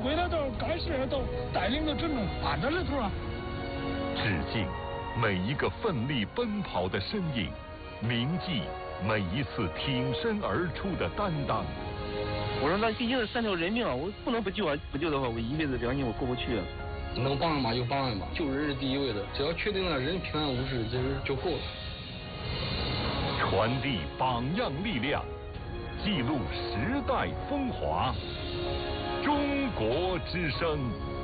回来到该市都带领着这种办的里头啊。 致敬每一个奋力奔跑的身影，铭记每一次挺身而出的担当。 我说那毕竟是3条人命啊，我不能不救啊！不救的话，我一辈子良心我过不去啊。 能帮嘛就帮嘛，救人是第一位的，只要确定了人平安无事，这就够了。 传递榜样力量，记录时代风华。中国之声。